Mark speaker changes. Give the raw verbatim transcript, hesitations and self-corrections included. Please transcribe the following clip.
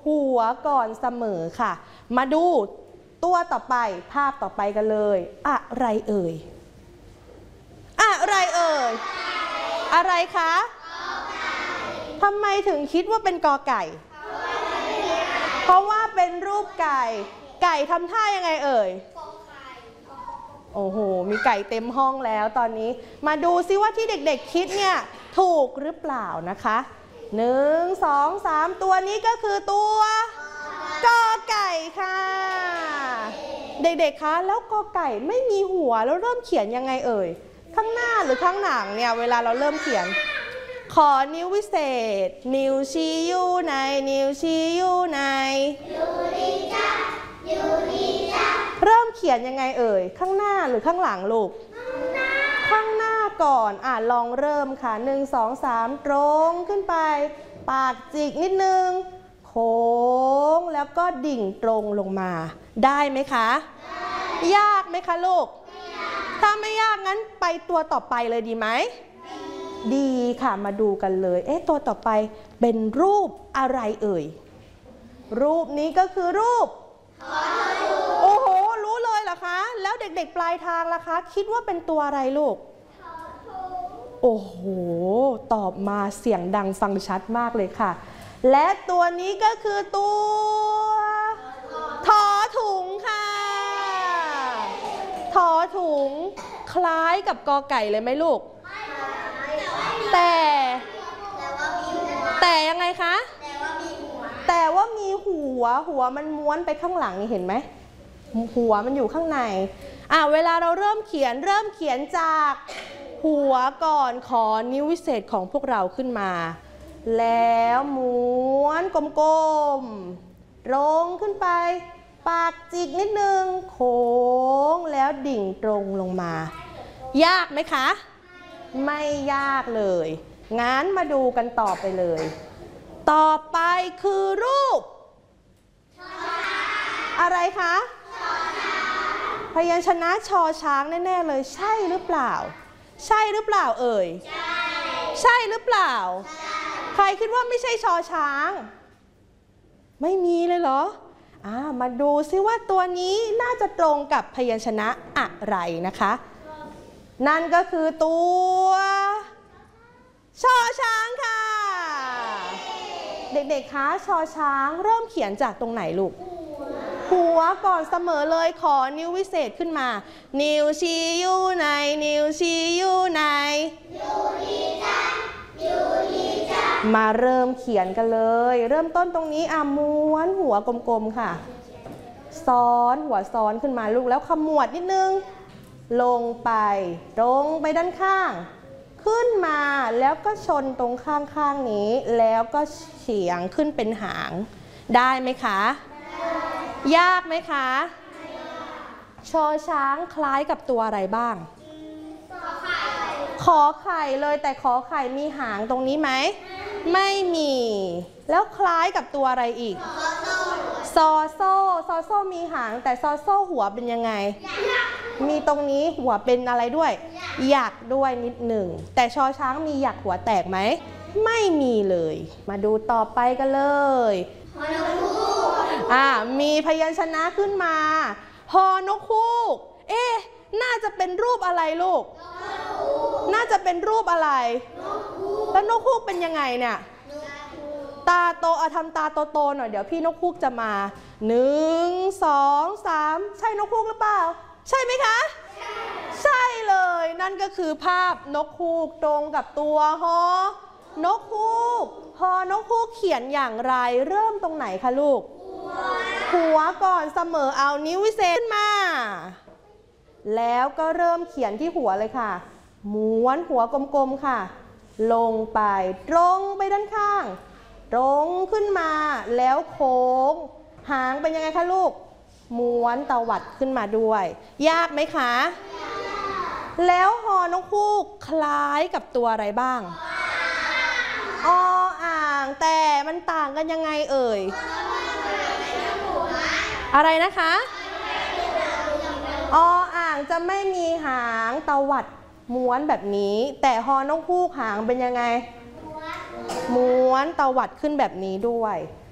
Speaker 1: หัวก่อนเสมอค่ะมาดูตัวต่อไปภาพต่อไปกันเลยอะไรเอ่ยอะไรเอ่ยอะไรคะทำไมถึงคิดว่าเป็นกอไก่เพราะว่าเป็นรูปไก่ไก่ทำท่ายังไงเอ่ยโอ้โหมีไก่เต็มห้องแล้วตอนนี้มาดูซิว่าที่เด็กๆคิดเนี่ยถูกหรือเปล่านะคะหนึ่งสองสามตัวนี้ก็คือตัวกอไก่ค่ะเด็กๆคะแล้วกอไก่ไม่มีหัวแล้วเริ่มเขียนยังไงเอ่ยข้างหน้าหรือข้างหลังเนี่ยเวลาเราเริ่มเขียนขอนิ้ววิเศษนิ้วชี้อยู่ในนิ้วชี้อยู่ในอยู่ดีจ้ะอยู่ดีจ้ะเริ่มเขียนยังไงเอ่ยข้างหน้าหรือข้างหลังลูกข้างหน้าก่อนอ่ะลองเริ่มค่ะหนึ่งสองสามตรงขึ้นไปปากจิกนิดนึงโค้งแล้วก็ดิ่งตรงลงมาได้ไหมคะยากไหมคะลูกถ้าไม่ยากงั้นไปตัวต่อไปเลยดีไหมดีค่ะมาดูกันเลยเอ๊ะตัวต่อไปเป็นรูปอะไรเอ่ยรูปนี้ก็คือรูปโอ้โหรู้เลยเหรอคะแล้วเด็กๆปลายทางล่ะคะคิดว่าเป็นตัวอะไรลูกโอ้โหตอบมาเสียงดังฟังชัดมากเลยค่ะและตัวนี้ก็คือตัวทอถุงค่ะทอถุงคล้ายกับกอไก่เลยไหมลูกแต่แต่ยังไงคะแต่ว่ามีหัวหัวมันม้วนไปข้างหลังนี่เห็นไหมหัวมันอยู่ข้างในอ่ะเวลาเราเริ่มเขียนเริ่มเขียนจากหัวก่อนขอนิ้ววิเศษของพวกเราขึ้นมาแล้วม้วนกลมๆลงขึ้นไปปากจิกนิดนึงโค้งแล้วดิ่งตรงลงมายากไหมคะไม่ยากเลยงั้นมาดูกันต่อไปเลยต่อไปคือรูปอะไรคะพยัญชนะชอช้างแน่ๆเลยใช่หรือเปล่าใช่หรือเปล่าเอ่ยใช่หรือเปล่าใครคิดว่าไม่ใช่ชอช้างไม่มีเลยเหรออ่ามาดูซิว่าตัวนี้น่าจะตรงกับพยัญชนะอะไรนะคะนั่นก็คือตัวชอช้างค่ะเด็กๆคะชอช้างเริ่มเขียนจากตรงไหนลูกหัวก่อนเสมอเลยขอนิ้ววิเศษขึ้นมานิ้วชี้อยู่ในนิ้วชี้อยู่ในอยู่ดีจ้ะอยู่ดีจ้ะมาเริ่มเขียนกันเลยเริ่มต้นตรงนี้อ่ะม้วนหัวกลมๆค่ะซ้อนหัวซ้อนขึ้นมาลูกแล้วขมวดนิดนึงลงไปตรงไปด้านข้างขึ้นมาแล้วก็ชนตรงข้างๆนี้แล้วก็เฉียงขึ้นเป็นหางได้ไหมคะยากไหมคะชอช้างคล้ายกับตัวอะไรบ้างขอไข่เลยแต่ขอไข่มีหางตรงนี้ไหมไม่มีแล้วคล้ายกับตัวอะไรอีกซอโซ่ซอโซ่มีหางแต่ซอโซ่หัวเป็นยังไงมีตรงนี้หัวเป็นอะไรด้วยหยักด้วยนิดหนึ่งแต่ชอช้างมีหยักหัวแตกไหมไม่มีเลยมาดูต่อไปกันเลยอ่ามีพยัญชนะขึ้นมาฮอนกฮูกเอ๊ะน่าจะเป็นรูปอะไรลูกน่าจะเป็นรูปอะไรแล้วนกฮูกเป็นยังไงเนี่ยตาโตเอาทำตาโตๆหน่อยเดี๋ยวพี่นกฮูกจะมาหนึ่งสองสามใช่นกฮูกหรือเปล่าใช่ไหมคะใช่เลยนั่นก็คือภาพนกฮูกตรงกับตัวฮอนกฮูกฮอนกฮูกเขียนอย่างไรเริ่มตรงไหนคะลูกหัวก่อนเสมอเอานิ้ววิเศษขึ้นมาแล้วก็เริ่มเขียนที่หัวเลยค่ะม้วนหัวกลมๆค่ะลงไปตรงไปด้านข้างตรงขึ้นมาแล้วโค้งหางเป็นยังไงคะลูกม้วนตวัดขึ้นมาด้วยยากไหมคะแล้วฮอนกฮูกคล้ายกับตัวอะไรบ้างออ่างแต่มันต่างกันยังไงเอ่ยอะไรนะคะออ่างจะไม่มีหางตวัดม้วนแบบนี้แต่ฮอนกฮูกหางเป็นยังไงม้วนตวัดขึ้นแบบนี้ด้วย